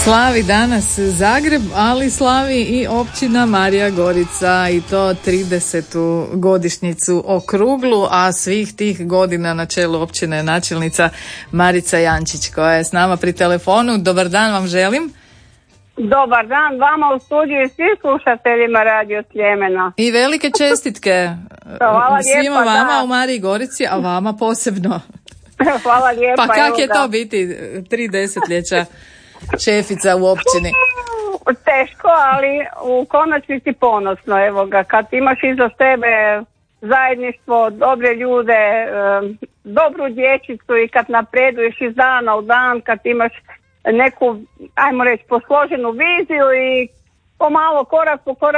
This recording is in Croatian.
Slavi danas Zagreb, ali slavi i općina Marija Gorica i to 30. godišnjicu okruglu, a svih tih godina na čelu općine načelnica Marica Jančić koja je s nama pri telefonu. Dobar dan vam želim. Dobar dan vama u studiju i svim slušateljima Radio Sljemena. I velike čestitke svima vama u Mariji Gorici, a vama posebno. Hvala lijepa. Pa kak je to biti 3 desetljeća šefica u općini? Teško, ali u konačnici ponosno. Evo ga, kad imaš iza sebe zajedništvo, dobre ljude, dobru dječicu i kad napreduješ iz dana u dan, kad imaš neku, ajmo reći, posloženu viziju i pomalo korak po korak